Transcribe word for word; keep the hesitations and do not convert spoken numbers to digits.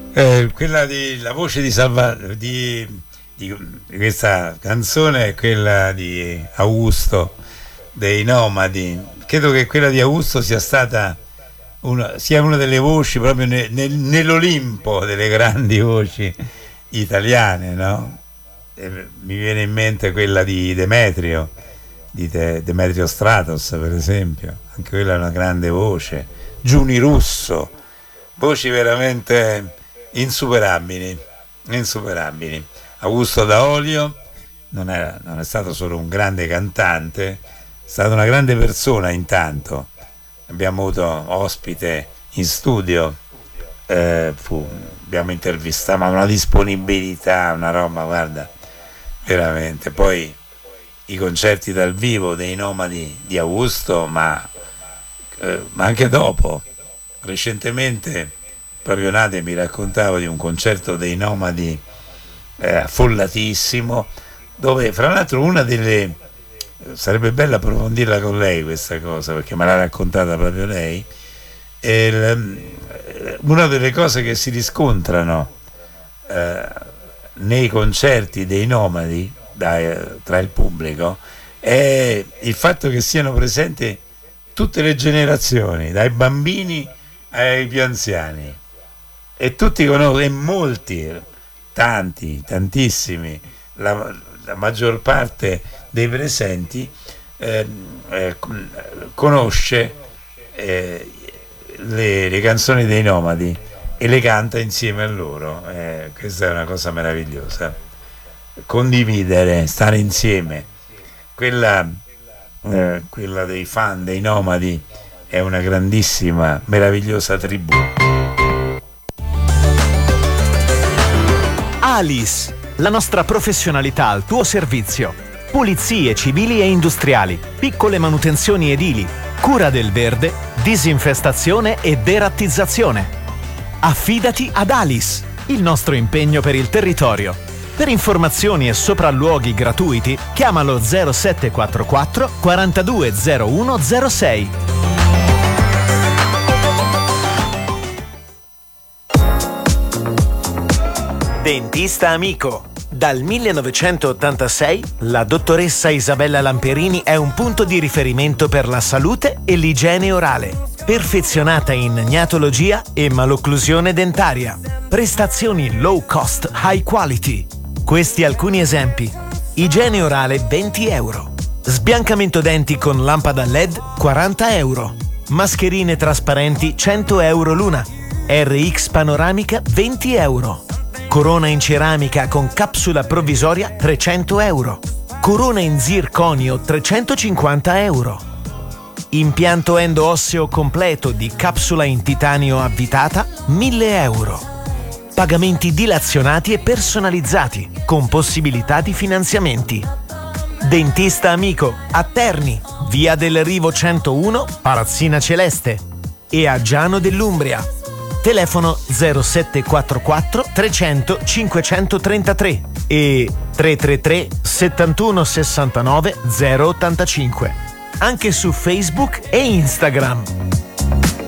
Eh, quella di la voce di Salva di, di, di questa canzone è quella di Augusto dei Nomadi. Credo che quella di Augusto sia stata una, sia una delle voci proprio ne, nel, nell'Olimpo delle grandi voci italiane, no? E mi viene in mente quella di Demetrio, di De, Demetrio Stratos, per esempio, anche quella è una grande voce. Giuni Russo, voci veramente insuperabili, insuperabili. Augusto Daolio non è, non è stato solo un grande cantante, è stata una grande persona. Intanto abbiamo avuto ospite in studio, eh, fu, abbiamo intervistato, ma una disponibilità, una roba, guarda, veramente. Poi i concerti dal vivo dei Nomadi di Augusto, ma, eh, ma anche dopo, recentemente proprio Nate mi raccontava di un concerto dei Nomadi eh, affollatissimo, dove fra l'altro una delle, sarebbe bello approfondirla con lei questa cosa, perché me l'ha raccontata proprio lei, e una delle cose che si riscontrano eh, nei concerti dei Nomadi da, tra il pubblico è il fatto che siano presenti tutte le generazioni, dai bambini ai più anziani, e tutti conoscono, e molti, tanti, tantissimi, la, la maggior parte dei presenti eh, eh, conosce eh, le, le canzoni dei Nomadi e le canta insieme a loro. Eh, questa è una cosa meravigliosa, condividere, stare insieme. Quella, eh, quella dei fan dei Nomadi è una grandissima, meravigliosa tribù. Alice, la nostra professionalità al tuo servizio. Pulizie civili e industriali, piccole manutenzioni edili, cura del verde, disinfestazione e derattizzazione. Affidati ad Alice, il nostro impegno per il territorio. Per informazioni e sopralluoghi gratuiti, chiamalo zero sette quattro quattro quarantadue zero uno zero sei. Dentista Amico. Dal millenovecentottantasei la dottoressa Isabella Lamperini è un punto di riferimento per la salute e l'igiene orale. Perfezionata in gnatologia e malocclusione dentaria. Prestazioni low cost, high quality. Questi alcuni esempi. Igiene orale venti euro. Sbiancamento denti con lampada L E D quaranta euro. Mascherine trasparenti cento euro l'una. R X panoramica venti euro. Corona in ceramica con capsula provvisoria trecento euro. Corona in zirconio trecentocinquanta euro. Impianto endo-osseo completo di capsula in titanio avvitata mille euro. Pagamenti dilazionati e personalizzati con possibilità di finanziamenti. Dentista Amico a Terni, via del Rivo centouno, Palazzina Celeste, e a Giano dell'Umbria. Telefono zero sette quattro quattro trecento cinquecentotrentatré e tre tre tre settantuno sessantanove zero ottantacinque. Anche su Facebook e Instagram.